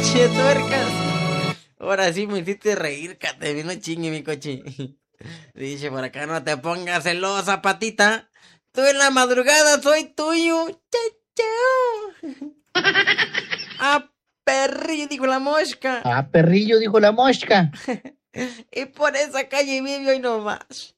Che, tuercas. Ahora sí me hiciste reír, Cate, no chingue mi coche. Dice por acá, no te pongas celosa, patita. Tú en la madrugada soy tuyo. Chao, chao. Ah, perrillo, dijo la mosca. Ah, perrillo, dijo la mosca. Y por esa calle vive hoy nomás.